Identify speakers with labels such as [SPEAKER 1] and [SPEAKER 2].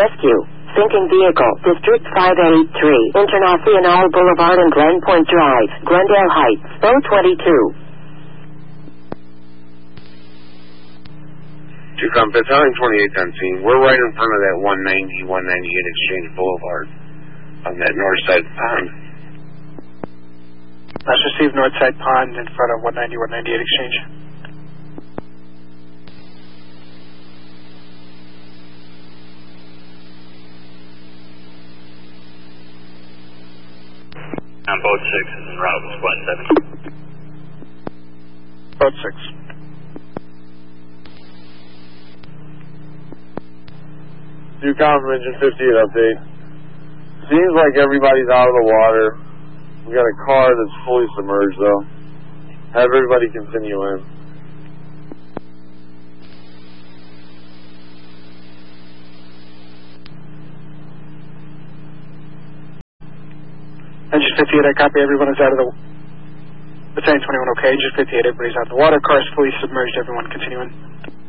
[SPEAKER 1] Rescue. Sinking vehicle. District 583. Internacional Boulevard and Glen Point Drive. Glendale Heights. 022.
[SPEAKER 2] Compass, Highway 28 on scene. We're right in front of that 190, 198 Exchange Boulevard on that north side pond.
[SPEAKER 3] Let's receive north side pond in front of 190, 198 Exchange.
[SPEAKER 4] On boat 6 is en route, squad 7.
[SPEAKER 3] Boat 6.
[SPEAKER 2] Ducom from Engine 58 update. Seems like everybody's out of the water. We got a car that's fully submerged though. Have everybody continue in.
[SPEAKER 3] Engine 58, I copy. Everyone is out of the... Battalion 21, okay. Engine 58, everybody's out of the water. Car's fully submerged. Everyone continue in.